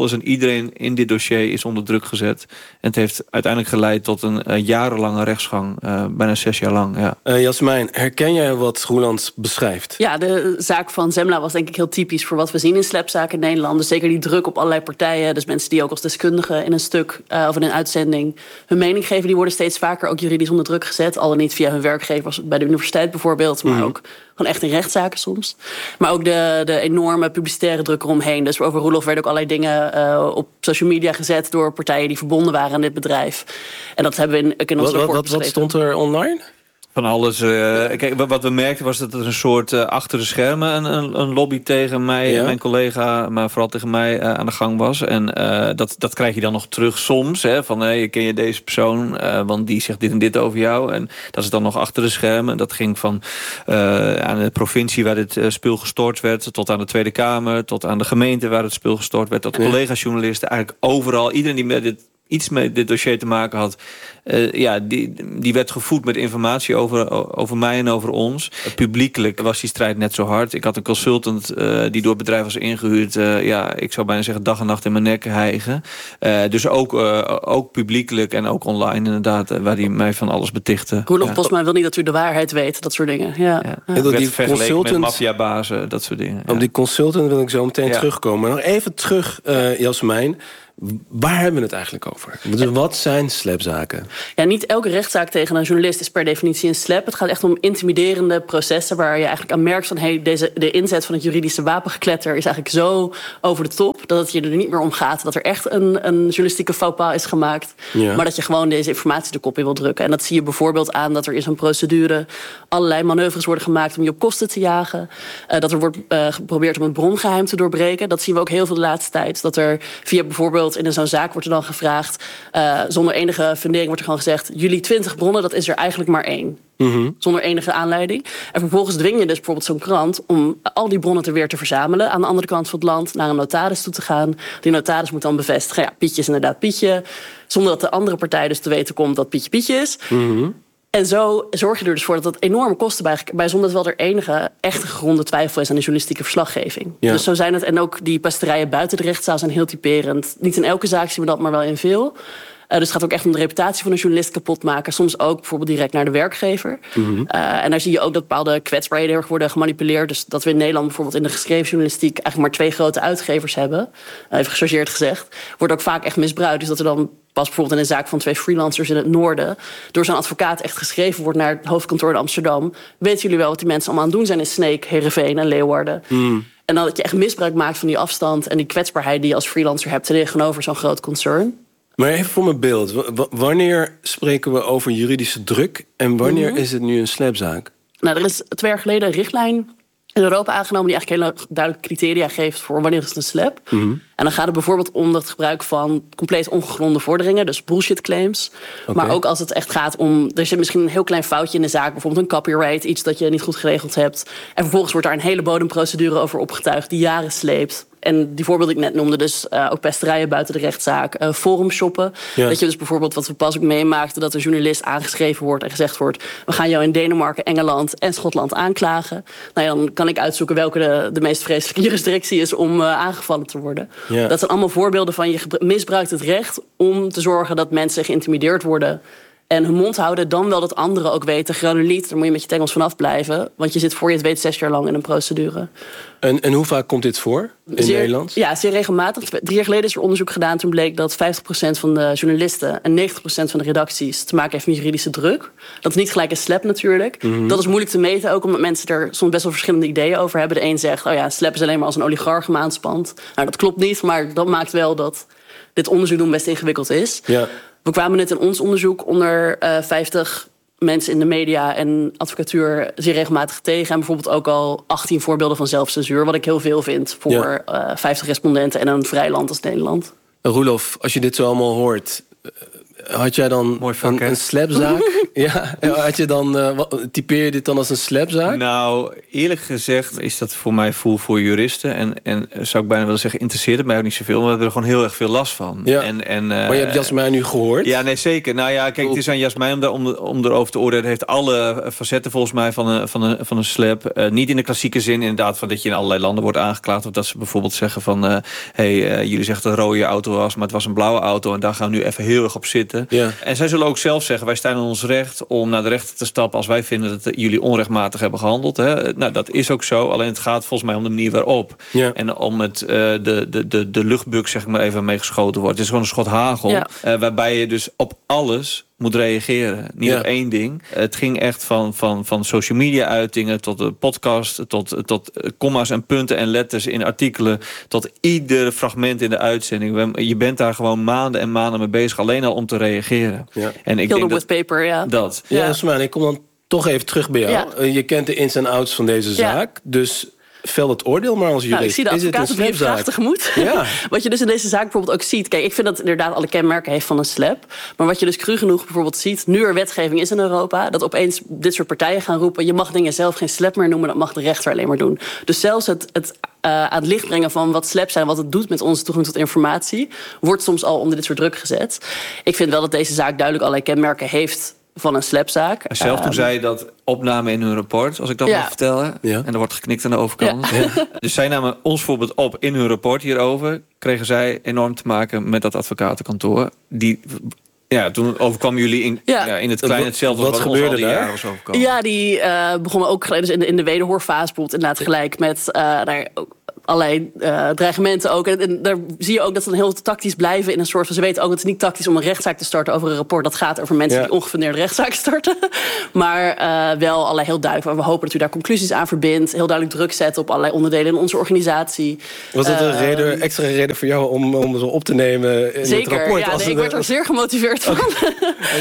Alles en iedereen in dit dossier is onder druk gezet. En het heeft uiteindelijk geleid tot een uh, jarenlange rechtsgang. Uh, bijna zes jaar lang, ja. Uh, Jasmijn, herken jij wat Roeland beschrijft? Ja, de zaak van Zembla was denk ik heel typisch voor wat we zien in slepzaken in Nederland. Dus zeker die druk op allerlei partijen. Dus mensen die ook als deskundigen in een stuk uh, of in een uitzending hun mening geven, die worden steeds vaker ook juridisch onder druk gezet. Al dan niet via hun werkgevers bij de universiteit bijvoorbeeld, maar mm. ook gewoon echt in rechtszaken soms. Maar ook de, de enorme publicitaire druk eromheen. Dus over Roelof werden ook allerlei dingen uh, op social media gezet door partijen die verbonden waren aan dit bedrijf. En dat hebben we in, in ons wat, rapport wat, wat stond er online? Van alles. Uh, kijk, wat we merkten was dat er een soort uh, achter de schermen een, een, een lobby tegen mij ja. en mijn collega, maar vooral tegen mij uh, aan de gang was. En uh, dat, dat krijg je dan nog terug soms. Hè, van hey, ken je deze persoon? Uh, want die zegt dit en dit over jou. En dat is dan nog achter de schermen. Dat ging van uh, aan de provincie waar dit uh, spul gestort werd, tot aan de Tweede Kamer, tot aan de gemeente waar het spul gestort werd, tot ja. collega-journalisten. Eigenlijk overal. Iedereen die met dit iets met dit dossier te maken had, uh, ja, die, die werd gevoed met informatie over, over mij en over ons. Publiekelijk was die strijd net zo hard. Ik had een consultant uh, die door het bedrijf was ingehuurd. Uh, ja, ik zou bijna zeggen dag en nacht in mijn nek hijgen. Uh, dus ook, uh, ook publiekelijk en ook online inderdaad, uh, waar hij mij van alles betichtte. Roelof ja. Bosma wil niet dat u de waarheid weet, dat soort dingen. Ja. Ja. Ja. Ik werd die vergeleken met maffiabazen, dat soort dingen. Ja. Op die consultant wil ik zo meteen ja. terugkomen. Nog even terug, uh, Jasmijn. Waar hebben we het eigenlijk over? Dus wat zijn slepzaken? Ja, niet elke rechtszaak tegen een journalist is per definitie een slep. Het gaat echt om intimiderende processen waar je eigenlijk aan merkt van hey, deze, de inzet van het juridische wapengekletter is eigenlijk zo over de top dat het je er niet meer om gaat dat er echt een, een journalistieke faux pas is gemaakt. Ja. Maar dat je gewoon deze informatie de kop in wil drukken. En dat zie je bijvoorbeeld aan dat er in zo'n procedure allerlei manoeuvres worden gemaakt om je op kosten te jagen. Uh, dat er wordt uh, geprobeerd om het brongeheim te doorbreken. Dat zien we ook heel veel de laatste tijd. Dat er via bijvoorbeeld in zo'n zaak wordt er dan gevraagd, uh, zonder enige fundering wordt er gewoon gezegd, jullie twintig bronnen, dat is er eigenlijk maar één. Mm-hmm. Zonder enige aanleiding. En vervolgens dwing je dus bijvoorbeeld zo'n krant om al die bronnen te weer te verzamelen aan de andere kant van het land, naar een notaris toe te gaan. Die notaris moet dan bevestigen, ja, Pietje is inderdaad Pietje. Zonder dat de andere partij dus te weten komt dat Pietje Pietje is. Mm-hmm. En zo zorg je er dus voor dat dat enorme kosten bij, bij zonder dat wel er enige echte gegronde twijfel is aan de journalistieke verslaggeving. Ja. Dus zo zijn het. En ook die pesterijen buiten de rechtszaal zijn heel typerend. Niet in elke zaak zien we dat, maar wel in veel. Uh, dus het gaat ook echt om de reputatie van een journalist kapot maken. Soms ook bijvoorbeeld direct naar de werkgever. Mm-hmm. Uh, en daar zie je ook dat bepaalde kwetsbaarheden heel erg worden gemanipuleerd. Dus dat we in Nederland bijvoorbeeld in de geschreven journalistiek eigenlijk maar twee grote uitgevers hebben. Uh, even gechargeerd gezegd. Wordt ook vaak echt misbruikt. Dus dat er dan pas bijvoorbeeld in een zaak van twee freelancers in het noorden door zo'n advocaat echt geschreven wordt naar het hoofdkantoor in Amsterdam. Weten jullie wel wat die mensen allemaal aan het doen zijn in Sneek, Heerenveen en Leeuwarden? Mm. En dan dat je echt misbruik maakt van die afstand en die kwetsbaarheid die je als freelancer hebt tegenover zo'n groot concern. Maar even voor mijn beeld. W- wanneer spreken we over juridische druk en wanneer mm-hmm. is het nu een slepzaak? Nou, er is twee jaar geleden een richtlijn in Europa aangenomen die eigenlijk hele duidelijke criteria geeft voor wanneer is het een slep. Mm-hmm. En dan gaat het bijvoorbeeld om het gebruik van compleet ongegronde vorderingen, dus bullshit claims. Okay. Maar ook als het echt gaat om, er zit misschien een heel klein foutje in de zaak, bijvoorbeeld een copyright, iets dat je niet goed geregeld hebt. En vervolgens wordt daar een hele bodemprocedure over opgetuigd die jaren sleept. En die voorbeelden die ik net noemde, dus uh, ook pesterijen buiten de rechtszaak, uh, forum shoppen. Ja. Dat je dus bijvoorbeeld, wat we pas ook meemaakten, dat een journalist aangeschreven wordt en gezegd wordt, we gaan jou in Denemarken, Engeland en Schotland aanklagen. Nou ja, dan kan ik uitzoeken welke de, de meest vreselijke jurisdictie is om uh, aangevallen te worden. Ja. Dat zijn allemaal voorbeelden van je misbruikt het recht om te zorgen dat mensen geïntimideerd worden en hun mond houden, dan wel dat anderen ook weten, granuliet, daar moet je met je tengels vanaf blijven. Want je zit voor je het weet zes jaar lang in een procedure. En, en hoe vaak komt dit voor in zeer, Nederland? Ja, zeer regelmatig. Drie jaar geleden is er onderzoek gedaan. Toen bleek dat vijftig procent van de journalisten en negentig procent van de redacties te maken heeft met juridische druk. Dat is niet gelijk een slep natuurlijk. Mm-hmm. Dat is moeilijk te meten, ook omdat mensen er soms best wel verschillende ideeën over hebben. De een zegt, oh ja, een slep is alleen maar als een oligarch hem aanspant. Nou, dat klopt niet, maar dat maakt wel dat dit onderzoek doen best ingewikkeld is. Ja. We kwamen net in ons onderzoek onder uh, vijftig mensen in de media en advocatuur zeer regelmatig tegen. En bijvoorbeeld ook al achttien voorbeelden van zelfcensuur, wat ik heel veel vind voor ja. uh, vijftig respondenten en een vrij land als Nederland. Roelof, als je dit zo allemaal hoort, had jij dan Mooi vak, een, een slapzaak? Ja, had je dan, uh, wat, typeer je dit dan als een slapzaak? Nou, eerlijk gezegd is dat voor mij voel voor juristen. En, en zou ik bijna willen zeggen, interesseert het mij ook niet zoveel. Maar we hebben er gewoon heel erg veel last van. Ja. En, en, uh, maar je hebt Jasmijn nu gehoord? Ja, nee, zeker. Nou ja, kijk, het is aan Jasmijn om, de, om, de, om erover te oordelen. Het heeft alle facetten volgens mij van een, van een, van een slap. Uh, niet in de klassieke zin, inderdaad, van dat je in allerlei landen wordt aangeklaagd. Of dat ze bijvoorbeeld zeggen van... Uh, hey, uh, jullie zeggen dat het een rode auto was, maar het was een blauwe auto. En daar gaan we nu even heel erg op zitten. Ja. En zij zullen ook zelf zeggen, wij staan in ons recht om naar de rechter te stappen als wij vinden dat jullie onrechtmatig hebben gehandeld. Hè. Nou, dat is ook zo. Alleen het gaat volgens mij om de manier waarop. Ja. En om het, uh, de, de, de, de luchtbuk, zeg ik maar even, mee geschoten wordt. Het is gewoon een schot hagel. Ja. Uh, waarbij je dus op alles moet reageren. Niet ja. op één ding. Het ging echt van, van, van social media uitingen tot de podcast, tot, tot komma's en punten en letters in artikelen, tot ieder fragment in de uitzending. Je bent daar gewoon maanden en maanden mee bezig, alleen al om te reageren. Ja. En ik denk dat, paper, ja. dat. Ja, ja. Smaan, ik kom dan toch even terug bij jou. Ja. Je kent de ins en outs van deze zaak. Ja. Dus vel het oordeel maar als jurist. Nou, ik zie de advocaat op je vraag tegemoet. Ja. Wat je dus in deze zaak bijvoorbeeld ook ziet. Kijk, ik vind dat het inderdaad alle kenmerken heeft van een slap. Maar wat je dus cru genoeg bijvoorbeeld ziet, nu er wetgeving is in Europa, dat opeens dit soort partijen gaan roepen, je mag dingen zelf geen slap meer noemen, dat mag de rechter alleen maar doen. Dus zelfs het, het uh, aan het licht brengen van wat slaps zijn, wat het doet met onze toegang tot informatie, wordt soms al onder dit soort druk gezet. Ik vind wel dat deze zaak duidelijk allerlei kenmerken heeft van een slapzaak. Zelf toen um, zij dat opnamen in hun rapport, als ik dat ja. mag vertellen. Ja. En er wordt geknikt aan de overkant. Ja. Ja. Dus zij namen ons voorbeeld op in hun rapport hierover. Kregen zij enorm te maken met dat advocatenkantoor. Die... Ja, toen overkwam jullie in, ja. Ja, in het klein hetzelfde. Wat, wat gebeurde die daar? Was ja, die uh, begonnen ook dus in, de, in de wederhoorfase bijvoorbeeld inderdaad gelijk met uh, daar ook allerlei uh, dreigementen ook. En, en daar zie je ook dat ze dan heel tactisch blijven in een soort van... Ze weten ook dat het niet tactisch om een rechtszaak te starten over een rapport. Dat gaat over mensen ja. die ongefundeerde rechtszaak starten. Maar uh, wel allerlei heel duidelijk. We hopen dat u daar conclusies aan verbindt. Heel duidelijk druk zetten op allerlei onderdelen in onze organisatie. Was dat een uh, reden, extra reden voor jou om, om zo op te nemen in zeker, het rapport? Ja, nee, ik werd er zeer gemotiveerd van. Okay.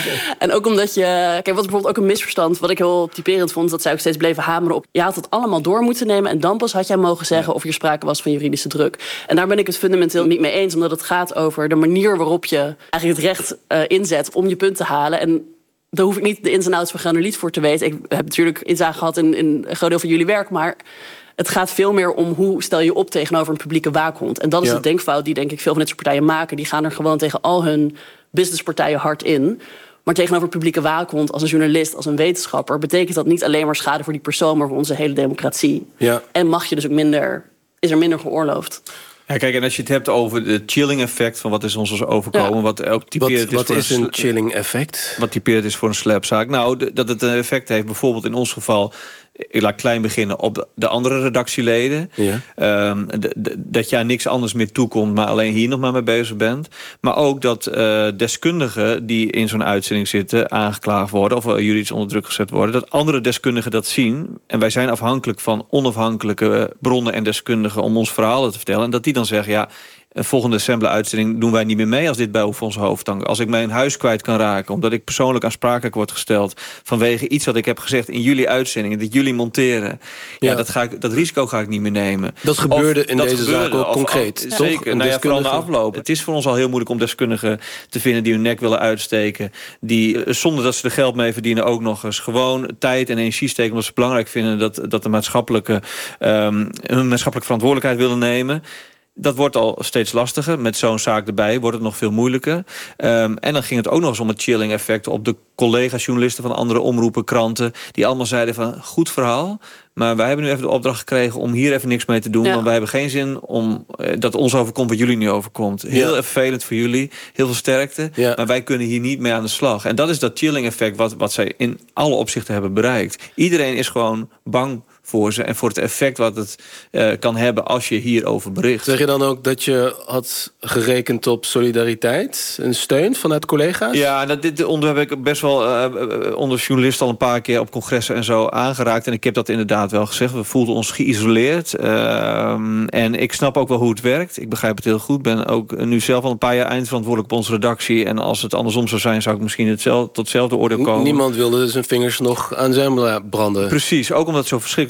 En ook omdat je... Kijk, wat bijvoorbeeld ook een misverstand, wat ik heel typerend vond, dat zij ook steeds bleven hameren op. Je had het allemaal door moeten nemen en dan pas had jij mogen zeggen ja. of er sprake was van juridische druk. En daar ben ik het fundamenteel niet mee eens, omdat het gaat over de manier waarop je eigenlijk het recht uh, inzet om je punt te halen. En daar hoef ik niet de ins en outs van granuliet voor te weten. Ik heb natuurlijk inzage gehad in, in een groot deel van jullie werk, maar het gaat veel meer om hoe stel je op tegenover een publieke waakhond. En dat is ja. de denkfout die denk ik veel van dit soort partijen maken. Die gaan er gewoon tegen al hun businesspartijen hard in. Maar tegenover publieke waakhond, als een journalist, als een wetenschapper, betekent dat niet alleen maar schade voor die persoon, maar voor onze hele democratie. Ja. En mag je dus ook minder, is er minder geoorloofd. Ja, kijk, en als je het hebt over de chilling effect van wat is ons overkomen, ja. wat ook typeert wat, wat is, is een chilling effect? Wat typeert is voor een slapzaak? Nou, de, dat het een effect heeft, bijvoorbeeld in ons geval, ik laat klein beginnen, op de, de andere redactieleden. Ja. Um, de, de, dat je aan niks anders meer toekomt, maar alleen hier nog maar mee bezig bent. Maar ook dat uh, deskundigen die in zo'n uitzending zitten aangeklaagd worden of uh, juridisch onder druk gezet worden, dat andere deskundigen dat zien. En wij zijn afhankelijk van onafhankelijke bronnen en deskundigen om ons verhalen te vertellen. En dat die dan zeggen, ja, een volgende Assembly-uitzending doen wij niet meer mee als dit bij ons hoofd hangt. Als ik mijn huis kwijt kan raken, omdat ik persoonlijk aansprakelijk word gesteld vanwege iets wat ik heb gezegd in jullie uitzendingen, dat jullie monteren. Ja, ja dat, ga ik, dat risico ga ik niet meer nemen. Dat gebeurde of, in dat deze gebeurde, zaak ook of, concreet. Of, zeker, nou ja, vooral na afloop. Het is voor ons al heel moeilijk om deskundigen te vinden die hun nek willen uitsteken, die zonder dat ze er geld mee verdienen ook nog eens gewoon tijd en energie steken omdat ze belangrijk vinden dat, dat de maatschappelijke um, hun maatschappelijke verantwoordelijkheid willen nemen. Dat wordt al steeds lastiger. Met zo'n zaak erbij wordt het nog veel moeilijker. Um, en dan ging het ook nog eens om het chilling effect op de collega's, journalisten van andere omroepen, kranten, die allemaal zeiden van, goed verhaal, maar wij hebben nu even de opdracht gekregen om hier even niks mee te doen, ja. want wij hebben geen zin om uh, dat ons overkomt wat jullie nu overkomt. Heel ja. vervelend voor jullie, heel veel sterkte, ja. maar wij kunnen hier niet mee aan de slag. En dat is dat chilling effect wat, wat zij in alle opzichten hebben bereikt. Iedereen is gewoon bang voor ze en voor het effect wat het uh, kan hebben als je hierover bericht. Zeg je dan ook dat je had gerekend op solidariteit en steun vanuit collega's? Ja, dat, dit onderwerp heb ik best wel uh, onder journalisten al een paar keer op congressen en zo aangeraakt. En ik heb dat inderdaad wel gezegd. We voelden ons geïsoleerd. Uh, en ik snap ook wel hoe het werkt. Ik begrijp het heel goed. Ik ben ook nu zelf al een paar jaar eindverantwoordelijk op onze redactie. En als het andersom zou zijn, zou ik misschien hetzelfde, tot hetzelfde oordeel komen. Niemand wilde zijn vingers nog aan Zembla branden. Precies, ook omdat het zo verschrikkelijk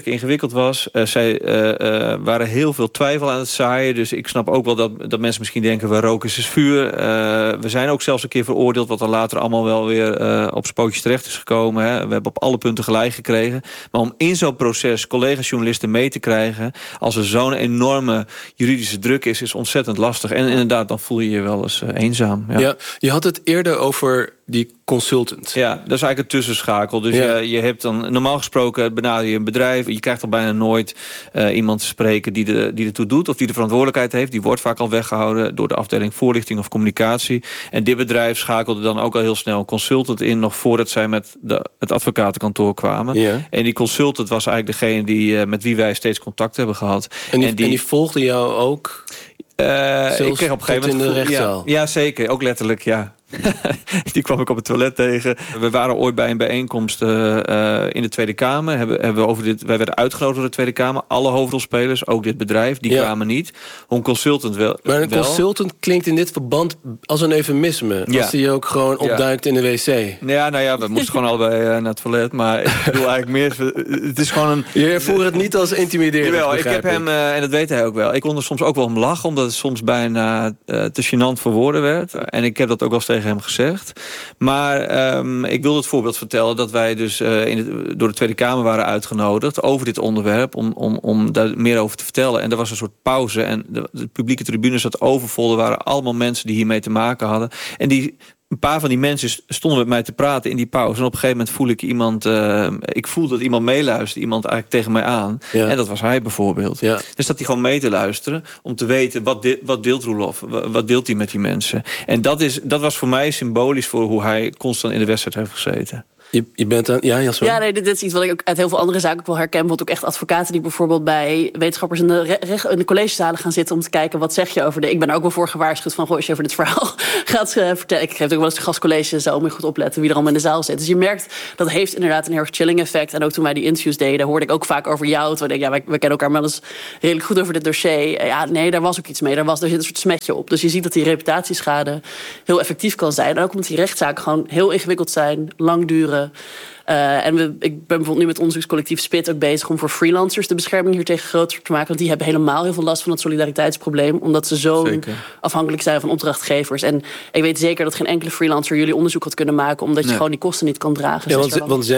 vreselijk ingewikkeld was. Uh, zij uh, uh, waren heel veel twijfel aan het zaaien. Dus ik snap ook wel dat, dat mensen misschien denken... we roken is vuur. Uh, we zijn ook zelfs een keer veroordeeld... wat er later allemaal wel weer uh, op spootjes terecht is gekomen. Hè. We hebben op alle punten gelijk gekregen. Maar om in zo'n proces collega-journalisten mee te krijgen... als er zo'n enorme juridische druk is... is ontzettend lastig. En inderdaad, dan voel je je wel eens uh, eenzaam. Ja. Ja, je had het eerder over die consultant. Ja, dat is eigenlijk een tussenschakel. Dus ja. je, je hebt dan normaal gesproken benader je een bedrijf. Je krijgt al bijna nooit uh, iemand te spreken die, de, die ertoe doet... of die de verantwoordelijkheid heeft. Die wordt vaak al weggehouden door de afdeling voorlichting of communicatie. En dit bedrijf schakelde dan ook al heel snel een consultant in... nog voordat zij met de, het advocatenkantoor kwamen. Ja. En die consultant was eigenlijk degene die, uh, met wie wij steeds contact hebben gehad. En die, en die, en die volgde jou ook... Uh, ik kreeg op een gegeven moment in de rechtszaal. Ja, ja, zeker. Ook letterlijk, ja. Die kwam ik op het toilet tegen. We waren ooit bij een bijeenkomst uh, uh, in de Tweede Kamer. Hebben, hebben we over dit, wij werden uitgenodigd door de Tweede Kamer. Alle hoofdrolspelers, ook dit bedrijf, die ja. kwamen niet. Een consultant wel. Maar een wel. consultant klinkt in dit verband als een eufemisme. Ja. Als die ook gewoon opduikt ja. in de wc. Ja, nou ja, we moesten gewoon allebei uh, naar het toilet. Maar ik bedoel eigenlijk meer... Het is gewoon een... Je ervoer het niet als intimiderend. Jawel, ik heb ik. hem, uh, en dat weet hij ook wel. Ik kon er soms ook wel om lachen, omdat het soms bijna uh, te gênant voor woorden werd. En ik heb dat ook wel eens tegen hem gezegd. Maar um, ik wil het voorbeeld vertellen dat wij dus uh, in het, door de Tweede Kamer waren uitgenodigd over dit onderwerp, om, om, om daar meer over te vertellen. En er was een soort pauze en de, de publieke tribune zat overvol. Er waren allemaal mensen die hiermee te maken hadden. En die... Een paar van die mensen stonden met mij te praten in die pauze. En op een gegeven moment voel ik iemand... Uh, ik voel dat iemand meeluistert. Iemand eigenlijk tegen mij aan. Ja. En dat was hij bijvoorbeeld. Ja. Dus dat hij gewoon mee te luisteren. Om te weten, wat, de, wat deelt Roelof? Wat deelt hij met die mensen? En dat, is, dat was voor mij symbolisch voor hoe hij constant in de wedstrijd heeft gezeten. Je, je bent aan... Ja, Jasper? Ja, nee, dit is iets wat ik ook uit heel veel andere zaken ook wel herken. Want ook echt advocaten die bijvoorbeeld bij wetenschappers in de, re- in de collegezalen gaan zitten om te kijken wat zeg je over de... Ik ben er ook wel voor gewaarschuwd van, goh, als je over dit verhaal gaat uh, vertellen. Ik geef ook wel eens gastcolleges, zo moet je goed opletten wie er allemaal in de zaal zit. Dus je merkt, dat heeft inderdaad een heel erg chilling effect. En ook toen wij die interviews deden, hoorde ik ook vaak over jou. Toen ik, ja, wij, wij kennen elkaar maar eens redelijk goed over dit dossier. Ja, nee, daar was ook iets mee. Daar, was, daar zit een soort smetje op. Dus je ziet dat die reputatieschade heel effectief kan zijn. En ook omdat die rechtszaken gewoon heel ingewikkeld zijn, lang duren. Uh, en we, ik ben bijvoorbeeld nu met onderzoekscollectief Spit ook bezig om voor freelancers de bescherming hier tegen groter te maken. Want die hebben helemaal heel veel last van het solidariteitsprobleem. Omdat ze zo zeker. afhankelijk zijn van opdrachtgevers. En ik weet zeker dat geen enkele freelancer jullie onderzoek had kunnen maken. Omdat je nee. gewoon die kosten niet kan dragen. Ja, want, want